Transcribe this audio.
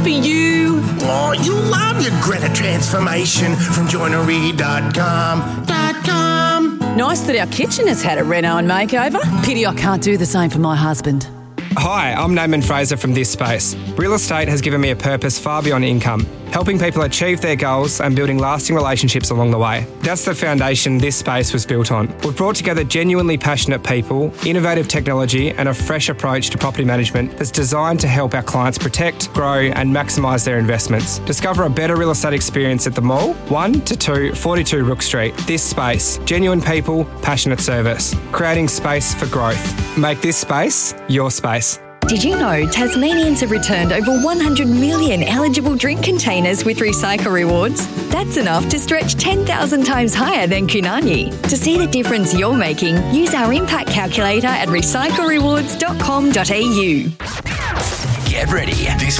for you. Oh, you love your Greta transformation from joinery.com. Nice that our kitchen has had a reno and makeover. Pity I can't do the same for my husband. Hi, I'm Naaman Fraser from This Space. Real estate has given me a purpose far beyond income, helping people achieve their goals and building lasting relationships along the way. That's the foundation This Space was built on. We've brought together genuinely passionate people, innovative technology and a fresh approach to property management that's designed to help our clients protect, grow and maximise their investments. Discover a better real estate experience at the Mall, 1 to 2 42 Rook Street. This Space. Genuine people, passionate service. Creating space for growth. Make this space your space. Did you know Tasmanians have returned over 100 million eligible drink containers with Recycle Rewards? That's enough to stretch 10,000 times higher than Kunani. To see the difference you're making, use our impact calculator at recyclerewards.com.au. Get ready. This